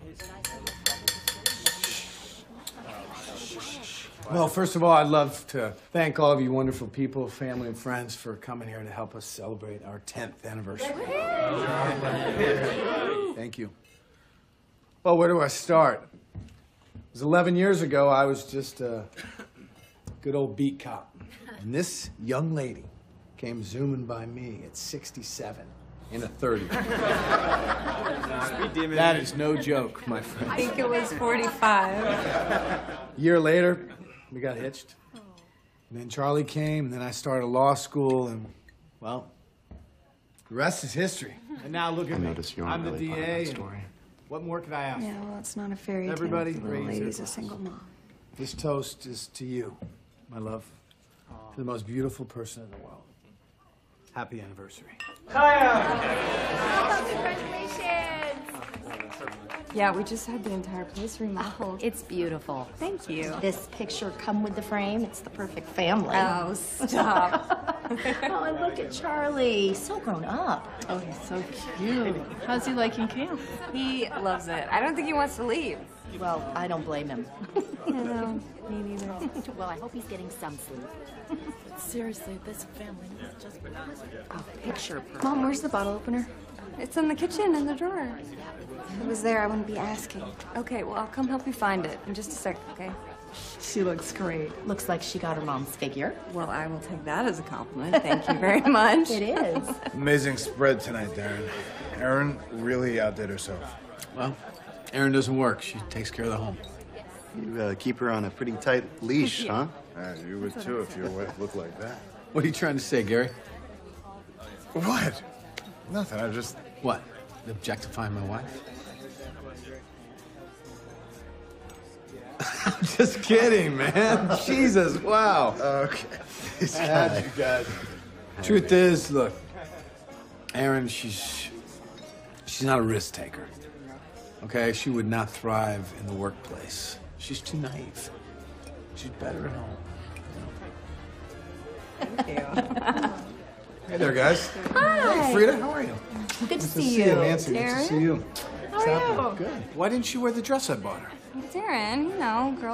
Well, first of all, I'd love to thank all of you wonderful people, family and friends, for coming here to help us celebrate our 10th anniversary. Thank you. Well, where do I start? It was 11 years ago. I was just a good old beat cop. And this young lady came zooming by me at 67 in a 30. That is no joke, my friend. I think it was 45. A year later, we got hitched. And then Charlie came, and then I started law school, and, well, the rest is history. And now look at me. I'm the DA. Story. What more could I ask? Yeah, well, it's not a fairy tale. Everybody, The little lady's a single mom. This toast is to you, my love, to the most beautiful person in the world. Happy anniversary. Yeah, we just had the entire place remodeled. It's beautiful. Thank you. This picture come with the frame. It's the perfect family. Oh, stop. Oh, and look at Charlie. So grown up. Oh, he's so cute. How's he liking camp? He loves it. I don't think he wants to leave. Well, I don't blame him. No, me neither. Well, I hope he's getting some sleep. Seriously, this family is just... A picture perfect. Mom, where's the bottle opener? It's in the kitchen, in the drawer. If it was there, I wouldn't be asking. Okay, well, I'll come help you find it in just a sec, okay? She looks great. Looks like she got her mom's figure. Well, I will take that as a compliment. Thank you very much. It is. Amazing spread tonight, Darren. Erin really outdid herself. Well, Erin doesn't work. She takes care of the home. You keep her on a pretty tight leash, huh? You would too if your wife looked like that. What are you trying to say, Gary? What? Nothing, I just... What? Objectifying my wife? I'm just kidding, man. Jesus, wow. Okay. I had you guys. Truth is, look, Erin, she's not a risk taker. Okay? She would not thrive in the workplace. She's too naive. She's better at home. Thank you. Hey there, guys. Hi. Hey, Frida, how are you? Good to Good see you. Nancy. Good to see you. How are you? Good. Why didn't she wear the dress I bought her? It's Erin, you know, girl.